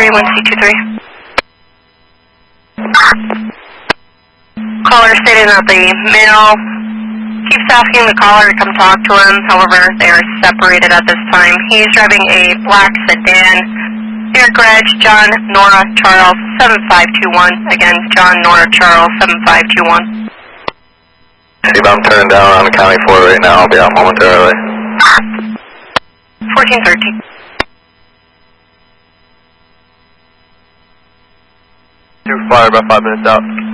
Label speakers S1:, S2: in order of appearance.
S1: 1C23. Caller stating that the male keeps asking the caller to come talk to him. However, they are separated at this time. He's driving a black sedan. Air Garage, John, Nora, Charles, 7521. Again, John, Nora, Charles, 7521.
S2: Steve, I'm turning down on County 4 right now. I'll be out momentarily.
S1: 1413.
S2: Too far, about 5 minutes out.